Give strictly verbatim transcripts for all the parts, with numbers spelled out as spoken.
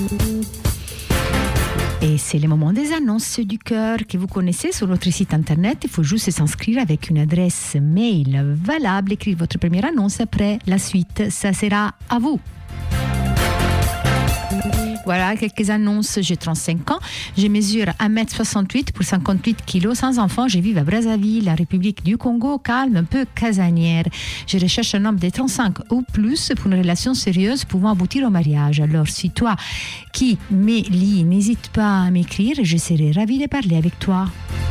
Et c'est le moment des annonces du cœur que vous connaissez sur notre site internet. Il faut juste s'inscrire avec une adresse mail valable, écrire votre première annonce, après la suite, ça sera à vous. Voilà quelques annonces. J'ai trente-cinq ans. Je mesure un mètre soixante-huit pour cinquante-huit kilos. Sans enfant, je vis à Brazzaville, la République du Congo, calme, un peu casanière. Je recherche un homme de trente-cinq ou plus pour une relation sérieuse pouvant aboutir au mariage. Alors, si toi qui me lis, n'hésite pas à m'écrire. Je serai ravie de parler avec toi.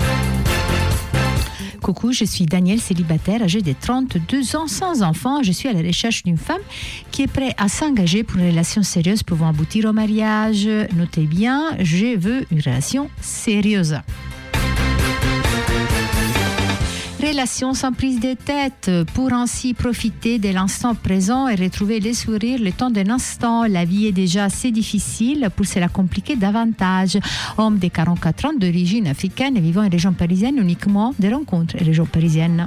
Coucou, je suis Daniel, célibataire, âgé de trente-deux ans, sans enfant. Je suis à la recherche d'une femme qui est prête à s'engager pour une relation sérieuse pouvant aboutir au mariage. Notez bien, je veux une relation sérieuse. Relation sans prise de tête, pour ainsi profiter de l'instant présent et retrouver les sourires le temps d'un instant. La vie est déjà assez difficile pour se la compliquer davantage. Homme de quarante-quatre ans, d'origine africaine et vivant en région parisienne, uniquement des rencontres en région parisienne.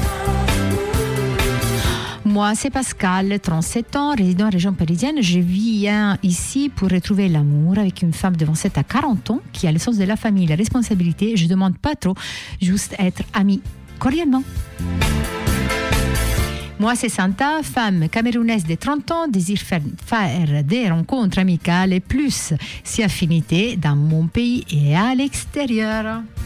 Moi, c'est Pascal, trente-sept ans, résident en région parisienne. Je viens ici pour retrouver l'amour avec une femme de vingt-sept à quarante ans qui a le sens de la famille, la responsabilité. Je ne demande pas trop, juste être amie. Cordialement. Moi, c'est Santa, femme camerounaise de trente ans, désire faire, faire des rencontres amicales et plus si affinités dans mon pays et à l'extérieur.